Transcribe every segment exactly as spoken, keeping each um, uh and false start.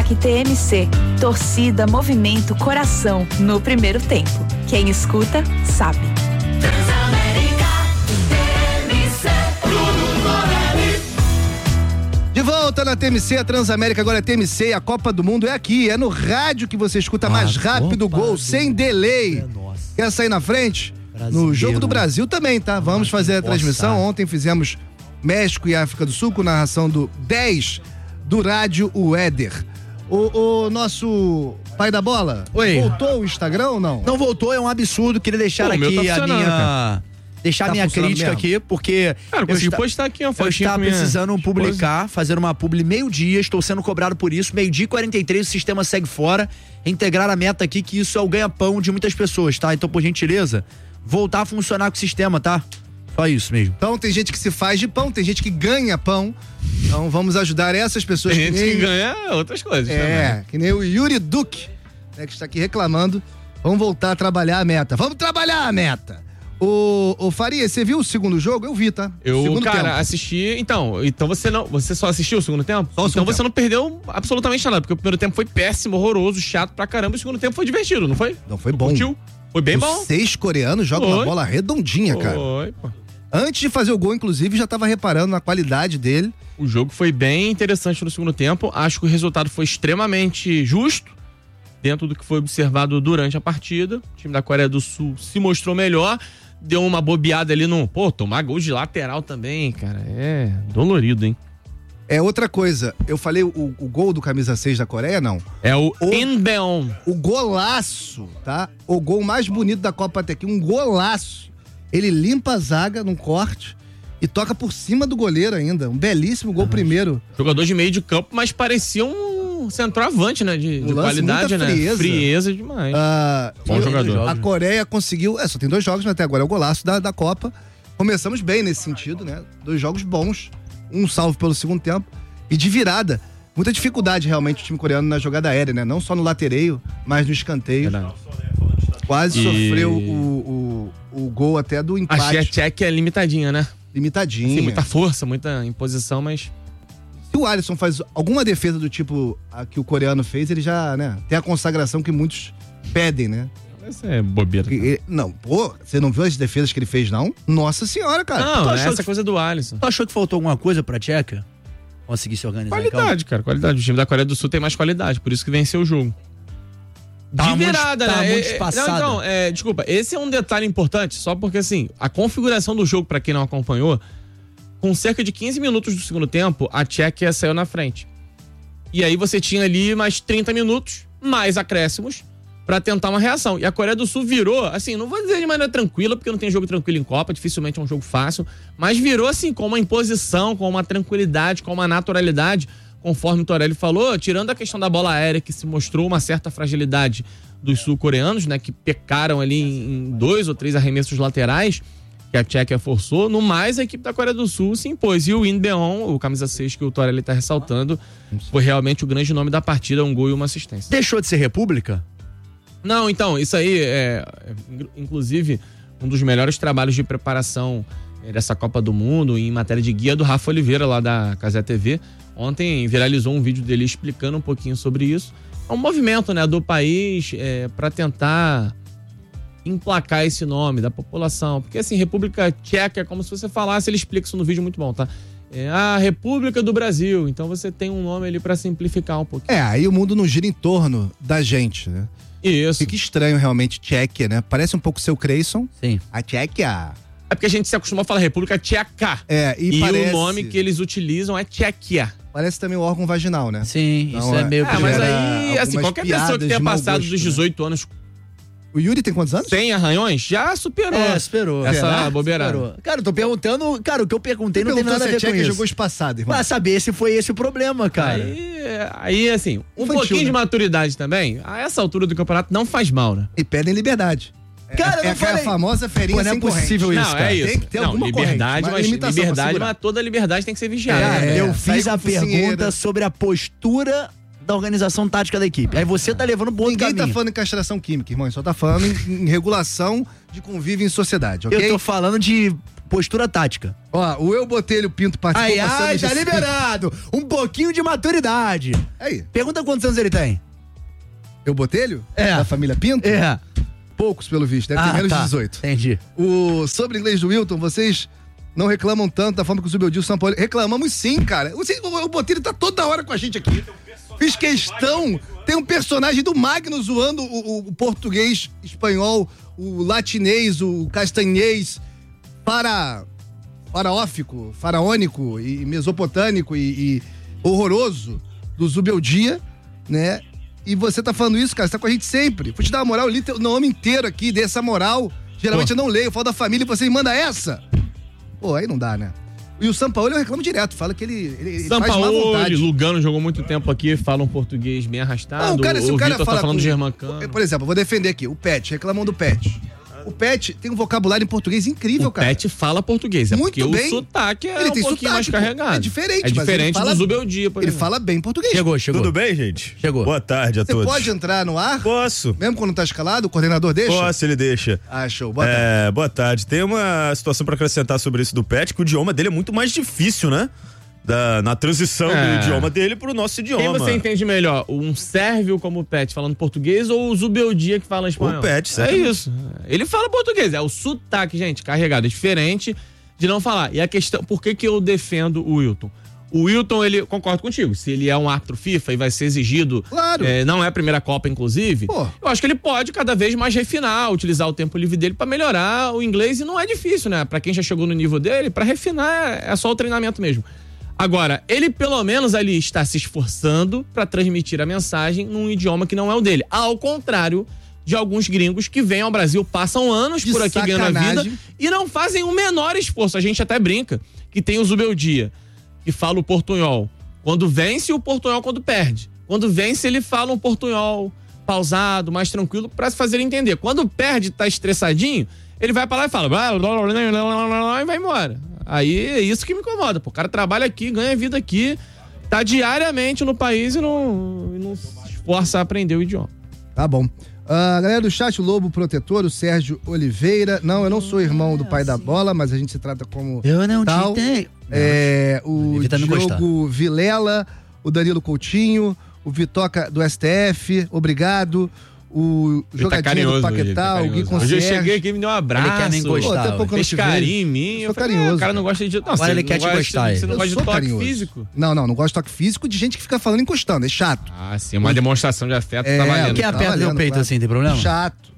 Uniplaque T M C. Torcida, movimento, coração no primeiro tempo. Quem escuta, sabe. De volta na T M C, a Transamérica agora é T M C, a Copa do Mundo é aqui, é no rádio que você escuta ah, mais rápido o gol, sem delay. É, quer sair na frente? Brasileiro. No Jogo do Brasil também, tá? Vamos fazer a transmissão. Nossa. Ontem fizemos México e África do Sul com narração do dez do rádio, o Éder. O, o nosso pai da bola, Oi. Voltou o Instagram ou não? Não voltou, é um absurdo. Queria deixar Pô, aqui tá a minha... Cara. Deixar tá minha crítica mesmo. aqui, porque cara, eu consegui postar aqui uma eu estava precisando publicar, esposa. fazer uma publi meio-dia, estou sendo cobrado por isso, meio-dia e quarenta e três, o sistema segue fora, integrar a meta aqui, que isso é o ganha-pão de muitas pessoas, tá? Então, por gentileza, voltar a funcionar com o sistema, tá? Só isso mesmo. Então, tem gente que se faz de pão, tem gente que ganha pão, então vamos ajudar essas pessoas. Tem que gente nem... que ganha outras coisas. É, também. que nem o Yuri Duque, né, que está aqui reclamando, vamos voltar a trabalhar a meta, vamos trabalhar a meta! Ô, ô Faria, você viu o segundo jogo? Eu vi, tá? Eu, segundo cara, tempo. assisti. Então, então você não. Você só assistiu o segundo tempo? Só o então segundo você tempo. não perdeu absolutamente nada, porque o primeiro tempo foi péssimo, horroroso, chato pra caramba. E o segundo tempo foi divertido, não foi? Não, foi bom. Curtiu? Foi bem Os bom. Seis coreanos jogam uma bola redondinha, foi, cara. Foi, pô. Antes de fazer o gol, inclusive, já tava reparando na qualidade dele. O jogo foi bem interessante no segundo tempo. Acho que o resultado foi extremamente justo, dentro do que foi observado durante a partida. O time da Coreia do Sul se mostrou melhor. Deu uma bobeada ali no... Pô, tomar gol de lateral também, cara. É dolorido, hein? É outra coisa. Eu falei o, o gol do camisa seis da Coreia, não? É o, o Inbeon. O golaço, tá? O gol mais bonito da Copa até aqui. Um golaço. Ele limpa a zaga num corte e toca por cima do goleiro ainda. Um belíssimo gol ah, primeiro. Jogador de meio de campo, mas parecia um centroavante, né? De, de qualidade, né? Frieza. Frieza demais. Ah, Bom jogador. A Coreia conseguiu... É, só tem dois jogos, mas até agora é o golaço da, da Copa. Começamos bem nesse sentido, né? Dois jogos bons. Um salvo pelo segundo tempo. E de virada. Muita dificuldade, realmente, o time coreano na jogada aérea, né? Não só no latereio, mas no escanteio. Verdade. Quase e... sofreu o, o, o gol até do empate. Achei a Tchequia é limitadinha, né? Limitadinha. Sim, muita força, muita imposição, mas... Se o Alisson faz alguma defesa do tipo a que o coreano fez, ele já, né, tem a consagração que muitos pedem, né? Isso é bobeira. E, não, pô, você não viu as defesas que ele fez, não? Nossa senhora, cara. Não, essa que... coisa do Alisson. Tu achou que faltou alguma coisa pra Tcheca conseguir se organizar? Qualidade, cara, qualidade. O time da Coreia do Sul tem mais qualidade, por isso que venceu o jogo. De virada, muito, né? Tá muito não, então, é, desculpa, esse é um detalhe importante, só porque, assim, a configuração do jogo, pra quem não acompanhou, com cerca de quinze minutos do segundo tempo, a Tchequia saiu na frente. E aí você tinha ali mais trinta minutos, mais acréscimos, pra tentar uma reação. E a Coreia do Sul virou, assim, não vou dizer de maneira tranquila, porque não tem jogo tranquilo em Copa, dificilmente é um jogo fácil, mas virou, assim, com uma imposição, com uma tranquilidade, com uma naturalidade, conforme o Torelli falou, tirando a questão da bola aérea, que se mostrou uma certa fragilidade dos sul-coreanos, né, que pecaram ali em dois ou três arremessos laterais, que a Tchequia forçou, no mais a equipe da Coreia do Sul se impôs. E o Inbeon, o camisa seis que o Torelli tá ressaltando, foi realmente o grande nome da partida, um gol e uma assistência. Deixou de ser república? Não, então, isso aí é, inclusive, um dos melhores trabalhos de preparação dessa Copa do Mundo, em matéria de guia do Rafa Oliveira, lá da Cazé T V. Ontem viralizou um vídeo dele explicando um pouquinho sobre isso. É um movimento, né, do país é, para tentar emplacar esse nome da população. Porque, assim, República Tcheca é como se você falasse, ele explica isso no vídeo muito bom, tá? É a República do Brasil. Então você tem um nome ali pra simplificar um pouquinho. É, aí o mundo não gira em torno da gente, né? Isso. Fica estranho realmente, Tchequia, né? Parece um pouco o seu Creyson. Sim. A Tchequia. É porque a gente se acostumou a falar República Tcheca. É, e, e parece... o nome que eles utilizam é Tchequia. Parece também o órgão vaginal, né? Sim, então, isso é, é meio... É, mas aí, assim, qualquer pessoa que tenha passado gosto, dos dezoito né? anos... O Yuri tem quantos anos? Sem arranhões? Já superou. É, superou. Essa Será? bobeirada. Superou. Cara, eu tô perguntando... Cara, o que eu perguntei não tem nada a ver com isso. jogou espaçado, irmão. Pra saber se foi esse o problema, cara. Aí, aí assim, um Infantil, pouquinho né? de maturidade também, a essa altura do campeonato, não faz mal, né? E pedem liberdade. Cara, é, não é falei... a famosa ferinha Pô, não é sem possível corrente. isso, não, cara. é isso. Tem que ter não, alguma liberdade, corrente, mas, liberdade, mas toda liberdade tem que ser vigiada. É, né? eu É, fiz sair a com focinheira. pergunta sobre a postura da organização tática da equipe. Aí você tá levando pro outro Ninguém caminho. tá falando em castração química, irmão. Só tá falando em, em regulação de convívio em sociedade, ok? Eu tô falando de postura tática. Ó, o Eu Botelho Pinto participou. Ai, ai, tá liberado. Um pouquinho de maturidade. Aí. Pergunta quantos anos ele tem. Eu Botelho? É. Da família Pinto? É. Poucos, pelo visto. Deve Ah, ter menos tá. de dezoito. Entendi. O, sobre o inglês do Wilton, vocês não reclamam tanto da forma que o Zubeldio São Paulo... Reclamamos sim, cara. O, o Botelho tá toda hora com a gente aqui. Fiz questão... Tem um personagem do Magno zoando o, o, o português, espanhol, o latinês, o castanhês, para... faraófico, faraônico e mesopotâmico e, e horroroso do Zubeldia, né? E você tá falando isso, cara, você tá com a gente sempre. Vou te dar uma moral, eu li teu nome inteiro aqui, dei essa moral. Geralmente Pô. eu não leio, eu falo da família e você me manda essa. Pô, aí não dá, né? E o Sampaoli eu reclamo direto, fala que ele, ele faz má vontade. Lugano jogou muito tempo aqui, fala um português bem arrastado. Não, cara, se o, o cara Vitor fala tá falando com, germancano. Por exemplo, eu vou defender aqui, o Pet, reclamam do Pet. O Pet tem um vocabulário em português incrível, o cara. O Pet fala português, é muito porque bem. o sotaque é ele um tem pouquinho sotaque, mais carregado. É diferente, É diferente fala, do Zubeldia, por Ele exemplo. fala bem português. Chegou, chegou. Tudo bem, gente? Chegou. Boa tarde a Você todos. Você pode entrar no ar? Posso. Mesmo quando tá escalado, o coordenador deixa? Posso, ele deixa. Ah, show. Boa é, tarde. Boa tarde. Tem uma situação pra acrescentar sobre isso do Pet, que o idioma dele é muito mais difícil, né? Da, na transição é. do idioma dele pro nosso idioma. Quem você entende melhor? Um sérvio como o Pet falando português ou o Zubeldia que fala espanhol? O Pet, certo? É isso. Ele fala português, é o sotaque, gente, carregado. É diferente de não falar. E a questão, por que que eu defendo o Wilton? O Wilton, ele, concordo contigo, se ele é um árbitro FIFA e vai ser exigido, claro. é, não é a primeira Copa, inclusive, Pô. eu acho que ele pode cada vez mais refinar, utilizar o tempo livre dele pra melhorar o inglês, e não é difícil, né? Pra quem já chegou no nível dele, pra refinar é só o treinamento mesmo. Agora, ele pelo menos ali está se esforçando para transmitir a mensagem num idioma que não é o dele. Ao contrário de alguns gringos que vêm ao Brasil, passam anos de por aqui sacanagem. ganhando a vida e não fazem o menor esforço. A gente até brinca que tem o Zubeldia, que fala o portunhol quando vence e o portunhol quando perde. Quando vence, ele fala um portunhol pausado, mais tranquilo, para se fazer entender. Quando perde, tá estressadinho, ele vai pra lá e fala e vai embora. Aí é isso que me incomoda, pô. O cara trabalha aqui, ganha vida aqui, tá diariamente no país e não, e não se esforça a aprender o idioma. Tá bom. Uh, galera do chat, o Lobo Protetor, o Sérgio Oliveira. Não, eu não sou irmão do pai da bola, mas a gente se trata como Eu não tal. te tenho. É, o Evita não gostar. Diogo Vilela, o Danilo Coutinho, o Vitoca do S T F, obrigado. O Ele Jogadinha tá carinhoso do Paquetá, hoje, o Gui Hoje Concierge. eu cheguei aqui e me deu um abraço. Ele quer me encostar. Pô, até pouco eu não Fez te carinho em vejo. mim. Eu Eu sou falei, carinhoso. o cara não gosta de... Não, Agora você ele não quer te gosta- gostar, Você ele. não Eu gosta de sou toque carinhoso. físico? Não, não, não gosto de toque físico de gente que fica falando encostando, é chato. Ah, sim, uma demonstração de afeto É, tá valendo. Quem tá aperta valendo, meu peito claro. assim, tem problema? Chato.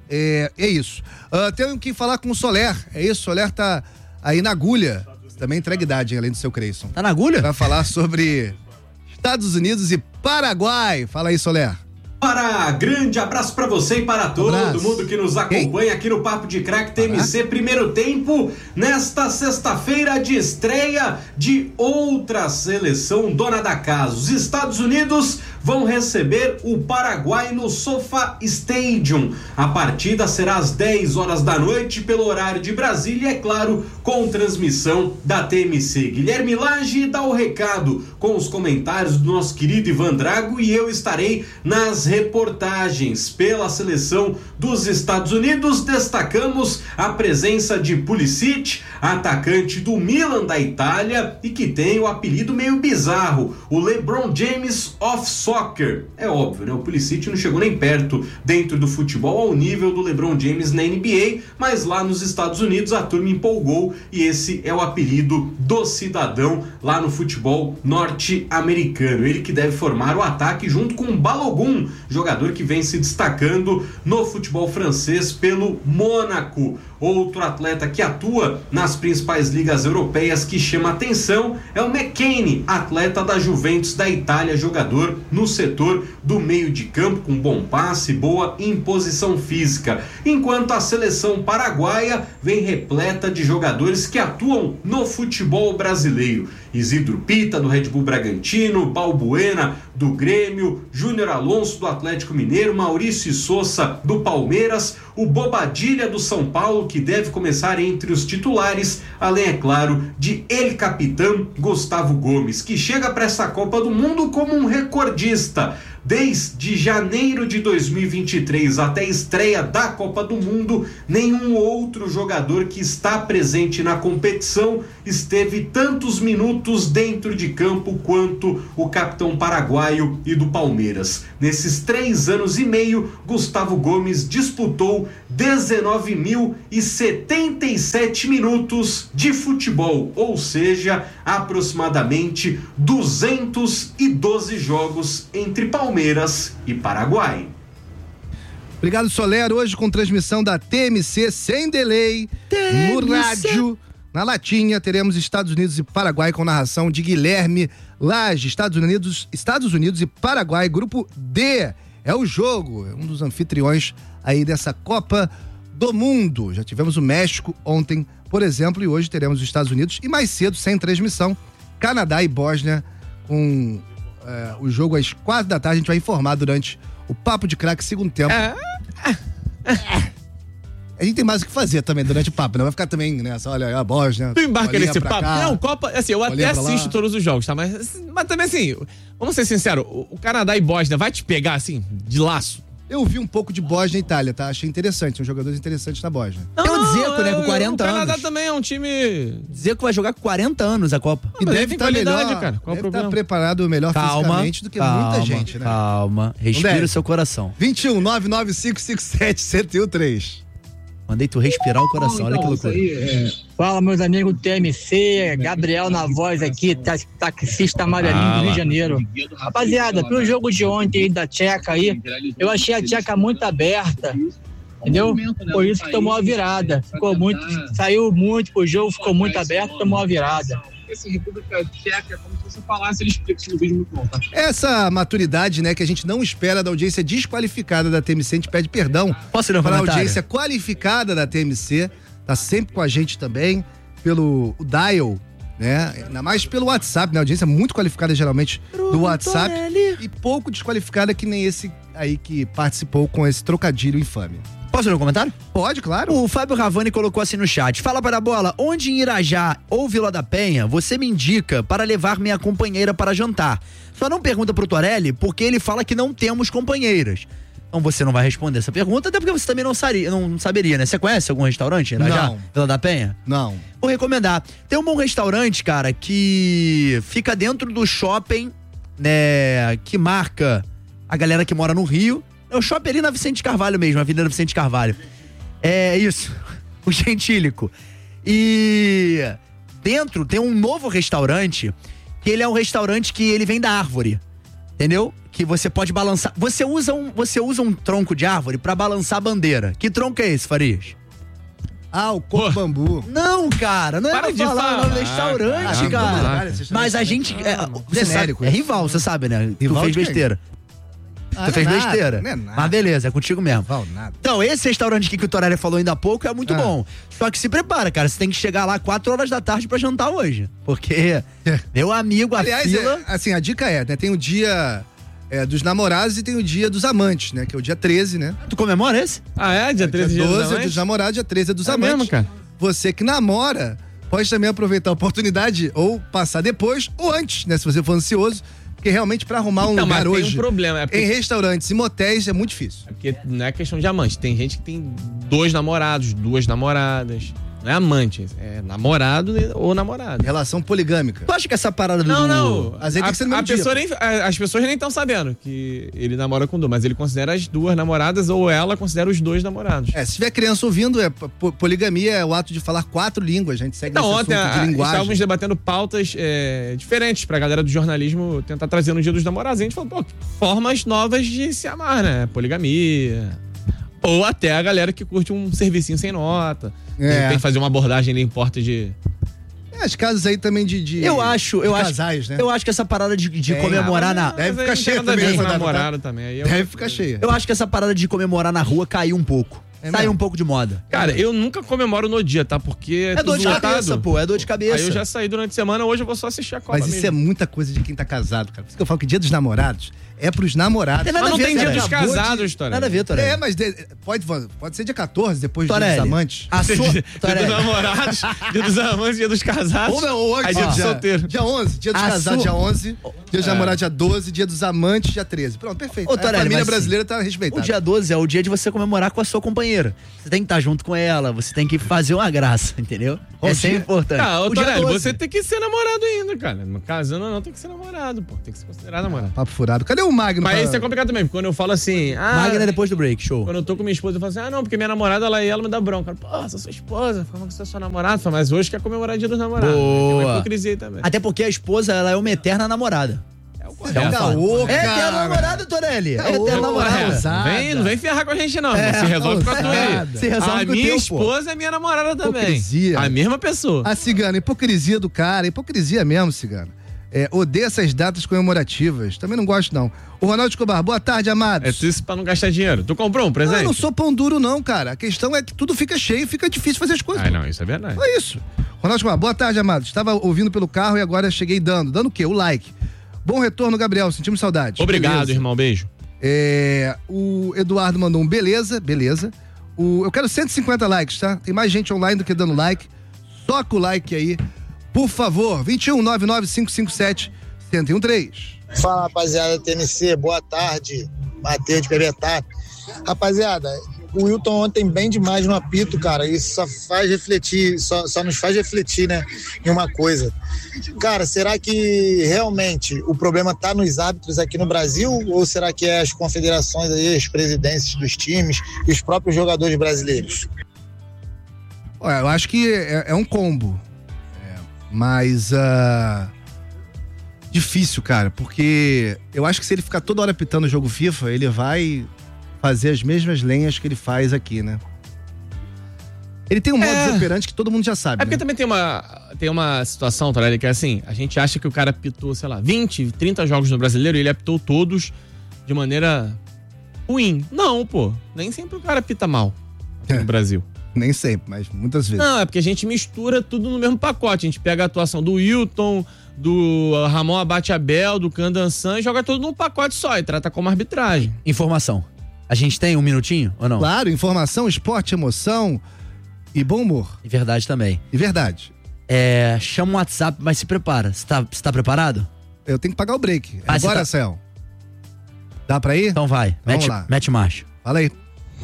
É, é isso. Uh, tenho que falar com o Soler. É isso, o Soler tá aí na agulha. Também entrega idade, hein, além do seu Creyson. Tá na agulha? Pra falar sobre Estados Unidos e Paraguai. Fala aí, Soler. Para, grande abraço para você e para todo Abraço. mundo que nos acompanha aqui no Papo de Crack T M C Primeiro Tempo, nesta sexta-feira de estreia de outra seleção dona da casa. Os Estados Unidos vão receber o Paraguai no SoFa Stadium. A partida será às dez horas da noite pelo horário de Brasília e, é claro, com transmissão da T M C. Guilherme Lage dá o recado com os comentários do nosso querido Ivan Drago e eu estarei nas reportagens. Pela seleção dos Estados Unidos, destacamos a presença de Pulisic, atacante do Milan da Itália e que tem o apelido meio bizarro, o LeBron James of Soccer. É óbvio, né? O Pulisic não chegou nem perto dentro do futebol ao nível do LeBron James na N B A, mas lá nos Estados Unidos a turma empolgou e esse é o apelido do cidadão lá no futebol norte-americano. Ele que deve formar o ataque junto com Balogun, jogador que vem se destacando no futebol francês pelo Mônaco. Outro atleta que atua nas principais ligas europeias que chama atenção é o McKennie, atleta da Juventus da Itália, jogador no setor do meio de campo com bom passe, boa imposição física. Enquanto a seleção paraguaia vem repleta de jogadores que atuam no futebol brasileiro. Isidro Pita, do Red Bull Bragantino, Balbuena, do Grêmio, Júnior Alonso, do Atlético Mineiro, Maurício Sousa, do Palmeiras, o Bobadilha, do São Paulo, que deve começar entre os titulares, além, é claro, de El Capitão Gustavo Gomes, que chega para essa Copa do Mundo como um recordista. Desde janeiro de dois mil e vinte e três até a estreia da Copa do Mundo, nenhum outro jogador que está presente na competição esteve tantos minutos dentro de campo quanto o capitão paraguaio e do Palmeiras. Nesses três anos e meio, Gustavo Gomes disputou dezenove mil e setenta e sete minutos de futebol, ou seja, aproximadamente duzentos e doze jogos entre Palmeiras Palmeiras e Paraguai. Obrigado, Soler. Hoje com transmissão da T M C sem delay, T M C. No rádio, na latinha, teremos Estados Unidos e Paraguai com narração de Guilherme Lage. Estados Unidos, Estados Unidos e Paraguai, grupo D. É o jogo, é um dos anfitriões aí dessa Copa do Mundo. Já tivemos o México ontem, por exemplo, e hoje teremos os Estados Unidos e mais cedo, sem transmissão, Canadá e Bósnia com É, o jogo às quatro da tarde. A gente vai informar durante o Papo de Craque, segundo tempo. É. É. A gente tem mais o que fazer também durante o papo, não vai ficar também nessa, olha, a Bósnia. Tu embarca nesse papo? Cá, não, Copa, assim, eu até assisto todos os jogos, tá? Mas, mas também assim, vamos ser sinceros, o, o Canadá e Bósnia vai te pegar assim, de laço? Eu vi um pouco de Bósnia e Itália, tá? Achei interessante, são jogadores interessantes na Bósnia. Não, Tem o Dzeko, né, com quarenta anos. O Canadá também é um time... Dzeko vai jogar com quarenta anos a Copa. E deve estar melhor, cara. Qual deve estar tá preparado melhor calma, fisicamente do que calma, muita gente, né? Calma, respira o seu coração. vinte e um, nove nove cinco cinco sete, sete um três. Mandei tu respirar o coração, olha que loucura. Aí, é... Fala, meus amigos do T M C, Gabriel na voz aqui, taxista amarelinho ah, do Rio de Janeiro. Rapaziada, pro jogo de ontem da Tcheca aí, eu achei a Tcheca muito aberta, entendeu? Por isso que tomou a virada. Ficou muito, saiu muito pro jogo, ficou muito aberto, tomou a virada. Esse República Tcheca, como se você falasse, ele explica isso no vídeo muito bom, tá? Essa maturidade, né, que a gente não espera da audiência desqualificada da T M C, a gente pede perdão. Posso ler um para a comentário? Audiência qualificada da T M C, tá sempre com a gente também, pelo o dial, né, ainda mais pelo WhatsApp, né, audiência muito qualificada geralmente do WhatsApp e pouco desqualificada que nem esse aí que participou com esse trocadilho infame. Posso ler um comentário? Pode, claro. O Fábio Ravani colocou assim no chat. Fala para a bola, onde em Irajá ou Vila da Penha você me indica para levar minha companheira para jantar? Só não pergunta pro Torelli porque ele fala que não temos companheiras. Então você não vai responder essa pergunta, até porque você também não, saria, não saberia, né? Você conhece algum restaurante em Irajá? Não. Vila da Penha? Não. Vou recomendar. Tem um bom restaurante, cara, que fica dentro do shopping, né? Que marca a galera que mora no Rio. É o shopping ali na Vicente Carvalho mesmo, a Avenida Vicente Carvalho. É isso, o Gentílico. E dentro tem um novo restaurante, que ele é um restaurante que ele vem da árvore, entendeu? Que você pode balançar, você usa um, você usa um tronco de árvore pra balançar a bandeira. Que tronco é esse, Farias? Ah, o coco bambu. Não, cara, não é pra falar, não é restaurante, ah, cara. cara. Mas a gente, é, você sabe, é rival, você sabe, né? Tu fez besteira. Ah, tu fez nada, besteira. Não é nada. Mas beleza, é contigo mesmo. Não, nada. Então, esse restaurante aqui que o Torelli falou ainda há pouco é muito ah. bom. Só que se prepara, cara. Você tem que chegar lá quatro horas da tarde pra jantar hoje. Porque, meu amigo, a Aliás, fila... É, assim, a dica é, né? Tem o dia é, dos namorados e tem o dia dos amantes, né? Que é o dia treze, né? Tu comemora esse? Ah, é? Dia treze dia dia doze é dos namorados, dia treze é dos é amantes. Mesmo, cara? Você que namora pode também aproveitar a oportunidade ou passar depois ou antes, né? Se você for ansioso. Porque realmente pra arrumar um então, lugar mas hoje tem um problema, é porque... em restaurantes e motéis é muito difícil. É porque não é questão de amante. Tem gente que tem dois namorados, duas namoradas. Não é amante, é namorado ou namorada. Relação poligâmica. Tu acha que essa parada do... Não, não. Às vezes tem que ser no a mesmo pessoa dia. nem, a, as pessoas nem estão sabendo que ele namora com duas, mas ele considera as duas namoradas ou ela considera os dois namorados. É, se tiver criança ouvindo, é, poligamia é o ato de falar quatro línguas. A gente segue então, nesse ontem assunto a, de linguagem. estávamos debatendo pautas é, diferentes pra galera do jornalismo tentar trazer no dia dos namorados. A gente falou, pô, formas novas de se amar, né? Poligamia... Ou até a galera que curte um servicinho sem nota. É. Tem que fazer uma abordagem ali em porta de... É, as casas aí também de, de Eu acho, eu de acho, casais, né? Eu acho que essa parada de, de é, comemorar na... na... Deve mas ficar cheia também. Deve, Essa namorado também. Aí eu... Deve ficar cheia. Eu acho que essa parada de comemorar na rua caiu um pouco. É Saiu mesmo? um pouco de moda. Cara, eu nunca comemoro no dia, tá? Porque É dor de tudo cabeça, lotado. pô, é dor de cabeça. Aí eu já saí durante a semana, hoje eu vou só assistir a Copa Mas isso mesmo. é muita coisa de quem tá casado, cara. Por isso que eu falo que dia dos namorados é pros namorados. Tem nada Mas não a ver, tem dia cara. dos Acabou casados, de- história. Nada a ver, Torelli. É, mas de- pode, pode ser dia quatorze, depois do dia Torelli, dos amantes. a sua... Dia Torelli, dos namorados, dia dos amantes, dia dos casados. Ou não, ou aí antes, dia ó, do dia, solteiro. dia onze, dia dos A casados, sua- dia onze, dia dos É. namorados, dia doze, dia dos amantes, dia treze. Pronto, perfeito. Ô, a Torelli, família mas sim, brasileira tá O respeitada. dia doze é o dia de você comemorar com a sua companheira. Você tem que estar junto com ela, você tem que fazer uma graça, entendeu? Qual É sempre dia? importante. Ah, ô, O dia Torelli, doze. você tem que ser namorado ainda, cara. Casando ou não, tem que ser namorado, pô. Tem que se considerar namorado. Papo furado. Cadê o Magno? Mas pra- isso é complicado também, porque quando eu falo assim, ah, Magna depois do break, show. quando eu tô com minha esposa, eu falo assim, ah, não, porque minha namorada, ela, ela me dá bronca. Pô, sou sua esposa, como que você é sua namorada? Falo, mas hoje quer comemorar o dia dos namorados. Boa. Tem uma hipocrisia aí também. Até porque a esposa, ela é uma eterna namorada. É o É um correto. caô, É eterna cara. namorada, Torelli. É Caô, eterna É, namorada. ousada. vem, não vem ferrar com a gente, não. É, se resolve com a tua aí. ousada. Se resolve a com o minha teu, pô. esposa é minha namorada também. Hipocrisia. A mesma pessoa. A cigana, hipocrisia do cara, hipocrisia mesmo, cigana. É, odeio essas datas comemorativas. Também não gosto, não. O Ronaldo Escobar, boa tarde, amados. É tudo isso pra não gastar dinheiro. Tu comprou um Não, presente? eu não sou pão duro, não, cara. A questão é que tudo fica cheio e fica difícil fazer as coisas. Ah, não, isso é verdade. É isso. Ronaldo Escobar, boa tarde, amados. Estava ouvindo pelo carro e agora cheguei dando. Dando o quê? O like. Bom retorno, Gabriel. Sentimos saudades. Obrigado, Beleza. irmão. Beijo. É, o Eduardo mandou um beleza, beleza. O, eu quero cento e cinquenta likes, tá? Tem mais gente online do que dando like. Soca o like aí, por favor. vinte e um, nove nove cinco cinco sete, um zero um três. Fala, rapaziada, T M C, boa tarde. Matheus de Pebetá. Rapaziada, o Wilton ontem bem demais no apito, cara. Isso só faz refletir, só, só nos faz refletir, né, em uma coisa. Cara, será que realmente o problema tá nos árbitros aqui no Brasil ou será que é as confederações aí, as presidências dos times e os próprios jogadores brasileiros? Olha, eu acho que é, é um combo. É, mas. ah, difícil, cara, porque eu acho que se ele ficar toda hora pitando o jogo FIFA, ele vai fazer as mesmas lenhas que ele faz aqui, né? Ele tem um modo É. operante que todo mundo já sabe. É porque né? também tem uma, tem uma situação, Torelli, que é assim, a gente acha que o cara apitou, sei lá, vinte, trinta jogos no Brasileiro e ele apitou todos de maneira ruim. Não, pô. Nem sempre o cara apita mal aqui É. no Brasil. Nem sempre, mas muitas vezes. Não, é porque a gente mistura tudo no mesmo pacote. A gente pega a atuação do Wilton, do Ramon Abate Abel, do Candansan e joga tudo num pacote só e trata como arbitragem. Informação. A gente tem um minutinho ou não? Claro, informação, esporte, emoção e bom humor. E verdade também. E verdade. É, chama o WhatsApp, mas se prepara. Você tá, você tá preparado? Eu tenho que pagar o break. Ah, você Agora, tá- Céu. Dá pra ir? Então vai. Vamos Mete, lá. mete marcha. Fala aí.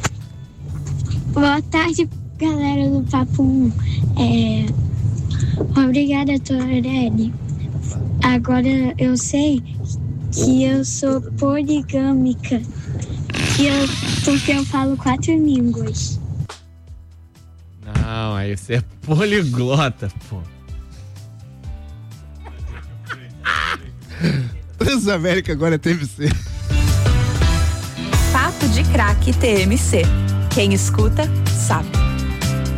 Boa tarde, galera do Papo um. É... Obrigada, Torelli. Agora eu sei que eu sou poligâmica. Que eu, porque eu falo quatro línguas. Não, aí você é poliglota, pô. Transamérica agora é T M C. Papo de Craque T M C. Quem escuta, sabe.